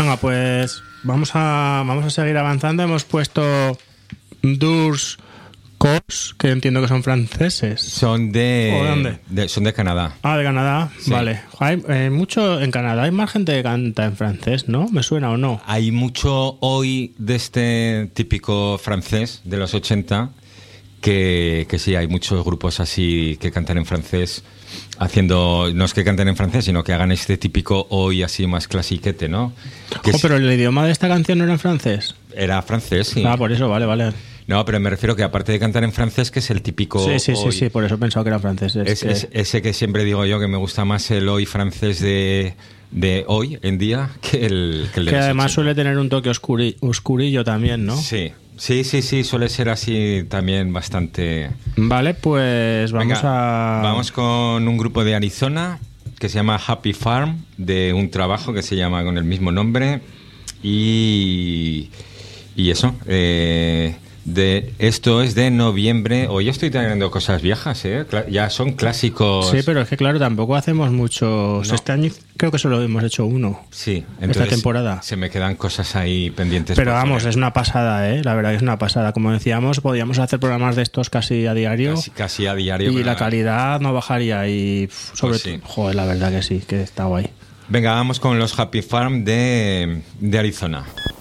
Venga, pues vamos a seguir avanzando. Hemos puesto Durs Cos, que entiendo que son franceses. Son ¿O de dónde? Son de Canadá. Ah, de Canadá, Sí. vale. Hay mucho en Canadá, hay más gente que canta en francés, ¿no? ¿Me suena o no? Hay mucho hoy de este típico francés de los 80 que sí, hay muchos grupos así que cantan en francés, haciendo, no es que canten en francés, sino que hagan este típico hoy así más clasiquete, ¿no? Que Pero el idioma de esta canción no era en francés. era francés, sí. Ah, por eso, vale. No, pero me refiero que aparte de cantar en francés, que es el típico hoy. Sí, por eso he pensado que era francés. Ese que siempre digo yo, que me gusta más el hoy francés de hoy en día que el de que los además 80. suele tener un toque oscurillo también, ¿no? Sí, suele ser así también bastante... Vale, pues Vamos con un grupo de Arizona que se llama Happy Farm, de un trabajo que se llama con el mismo nombre, y eso, esto es de noviembre. Hoy estoy teniendo cosas viejas, ya son clásicos. Sí, pero es que claro, tampoco hacemos muchos. No. Este año creo que solo hemos hecho uno. Sí, esta temporada. Se me quedan cosas ahí pendientes. Pero por vamos, poner. es una pasada, la verdad que es una pasada. Como decíamos, podíamos hacer programas de estos casi a diario. Casi a diario. Y la calidad no bajaría. Y sobre sí. todo, joder, la verdad que sí, que está guay. Venga, vamos con los Happy Farm de Arizona.